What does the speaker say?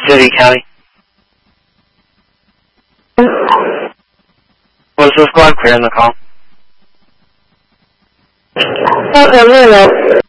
City, County. Was the squad clear in the call? Oh, no.